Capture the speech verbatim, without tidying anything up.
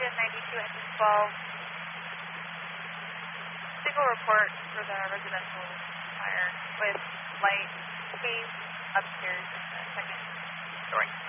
engine ninety-two, engine twelve. Single report for the residential fire with light haze upstairs in the second story.